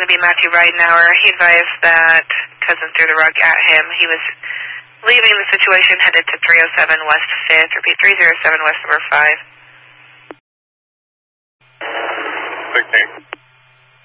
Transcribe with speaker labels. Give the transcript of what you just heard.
Speaker 1: to be Matthew Ridenauer. He advised that cousin threw the rug at him. He was leaving the situation, headed to 307 West 5th. Repeat, 307 West number 5.
Speaker 2: 16.